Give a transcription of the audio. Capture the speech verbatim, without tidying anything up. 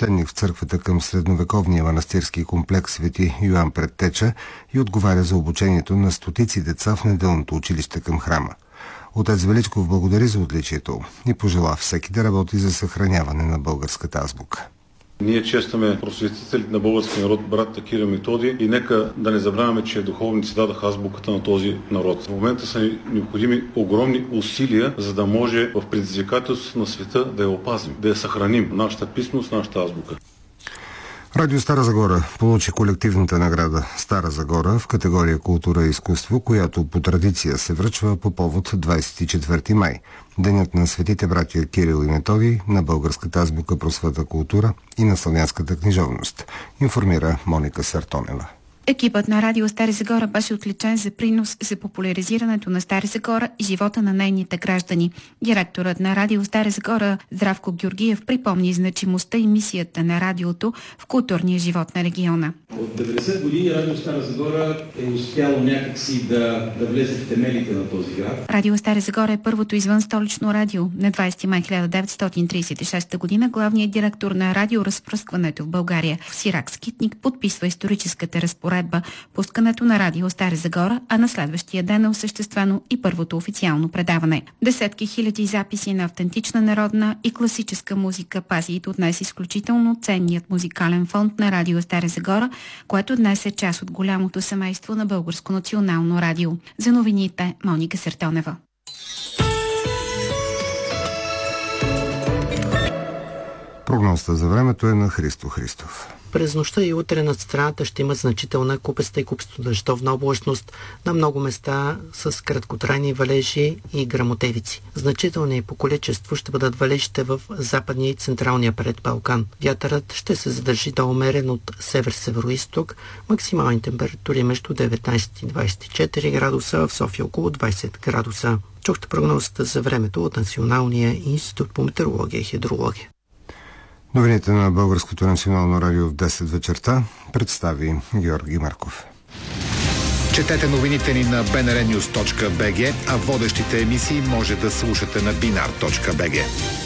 свещеник в църквата към средновековния манастирски комплекс Свети Йоан Предтеча и отговаря за обучението на стотици деца в неделното училище към храма. Отец Величков благодари за отличието и пожела всеки да работи за съхраняване на българската азбука. Ние честваме просветителите на българския народ, братята Кирил и Методий, и нека да не забравяме, че духовници дадаха азбуката на този народ. В момента са необходими огромни усилия, за да може в предизвикателството на света да я опазим, да я съхраним, нашата писменост, нашата азбука. Радио Стара Загора получи колективната награда Стара Загора в категория култура и изкуство, която по традиция се връчва по повод двадесет и четвърти май, денят на светите братя Кирил и Методий, на българската азбука, просвета, култура и на славянската книжовност, информира Моника Сартонева. Екипът на Радио Стара Загора беше отличен за принос за популяризирането на Стара Загора и живота на нейните граждани. Директорът на Радио Стара Загора Здравко Георгиев припомни значимостта и мисията на радиото в културния живот на региона. От деветдесет години Радио Стара Загора е успяло някакси да, да влезе в темелите на този град. Радио Стара Загора е първото извън столично радио. На двадесети май хиляда деветстотин тридесет и шеста година главният директор на радиоразпръскването в България Сирак Скитник подписва историческата разпоредба пускането на Радио Стара Загора, а на следващия ден е осъществено и първото официално предаване. Десетки хиляди записи на автентична народна и класическа музика пазят от днес изключително ценният музикален фонд на Радио Стара Загора, което днес е част от голямото семейство на Българско национално радио. За новините Моника Сартонева. Прогнозата за времето е на Христо Христов. През нощта и утре над страната ще има значителна купеста и купесто дъждовна облачност, на много места с краткотрайни валежи и гръмотевици. Значителни по количество ще бъдат валежите в западния и централния предбалкан. Вятърът ще се задържи до умерен от север-североизток, максимални температури между деветнадесет и двадесет и четири градуса, в София около двадесет градуса. Чухте прогнозата за времето от Националния институт по метеорология и хидрология. Новините на Българското национално радио в десет вечерта представи Георги Марков. Четете новините ни на би ен ар нюз точка би джи, а водещите емисии може да слушате на бинар точка би джи.